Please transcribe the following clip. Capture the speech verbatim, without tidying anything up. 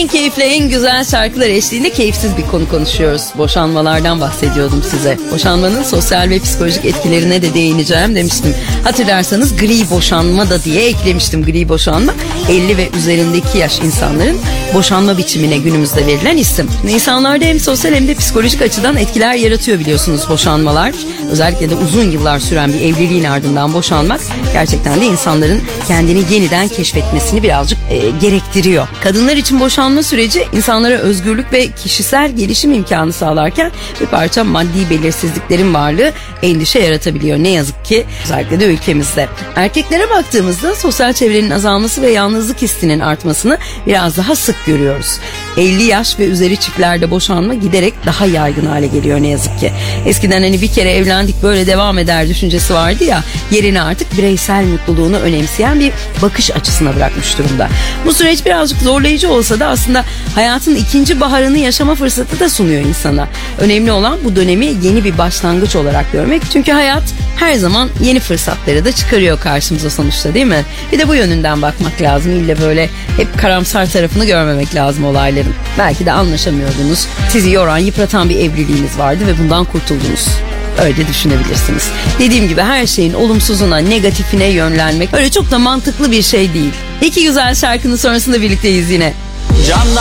En keyifli, en güzel şarkılar eşliğinde keyifsiz bir konu konuşuyoruz. Boşanmalardan bahsediyordum size. Boşanmanın sosyal ve psikolojik etkilerine de değineceğim demiştim. Hatırlarsanız gri boşanma da diye eklemiştim. Gri boşanma elli ve üzerindeki yaş insanların boşanma biçimine günümüzde verilen isim. İnsanlarda hem sosyal hem de psikolojik açıdan etkiler yaratıyor biliyorsunuz boşanmalar. Özellikle de uzun yıllar süren bir evliliğin ardından boşanmak gerçekten de insanların kendini yeniden keşfetmesini birazcık e, gerektiriyor. Kadınlar için boşanma süreci insanlara özgürlük ve kişisel gelişim imkanı sağlarken bir parça maddi belirsizliklerin varlığı endişe yaratabiliyor ne yazık ki, özellikle de ülkemizde. Erkeklere baktığımızda sosyal çevrenin azalması ve yalnızlık hissinin artmasını biraz daha sık görüyoruz. elli yaş ve üzeri çiftlerde boşanma giderek daha yaygın hale geliyor ne yazık ki. Eskiden hani bir kere evlendik böyle devam eder düşüncesi vardı ya, yerini artık bireysel mutluluğunu önemseyen bir bakış açısına bırakmış durumda. Bu süreç birazcık zorlayıcı olsa da aslında hayatın ikinci baharını yaşama fırsatı da sunuyor insana. Önemli olan bu dönemi yeni bir başlangıç olarak görmek. Çünkü hayat her zaman yeni fırsatları da çıkarıyor karşımıza sonuçta, değil mi? Bir de bu yönünden bakmak lazım. İlle böyle hep karamsar tarafını görmemek lazım olayların. Belki de anlaşamıyordunuz. Sizi yoran, yıpratan bir evliliğiniz vardı ve bundan kurtuldunuz. Öyle düşünebilirsiniz. Dediğim gibi her şeyin olumsuzuna, negatifine yönlenmek öyle çok da mantıklı bir şey değil. İki güzel şarkının sonrasında birlikteyiz yine. Candan